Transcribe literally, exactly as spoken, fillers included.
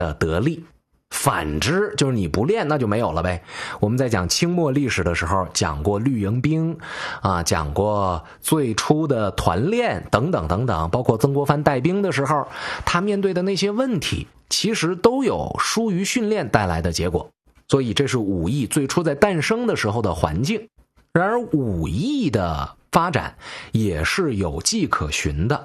的得力。反之，就是你不练，那就没有了呗。我们在讲清末历史的时候，讲过绿营兵，啊，讲过最初的团练等等等等，包括曾国藩带兵的时候，他面对的那些问题，其实都有疏于训练带来的结果。所以这是武艺最初在诞生的时候的环境。然而武艺的发展也是有迹可循的。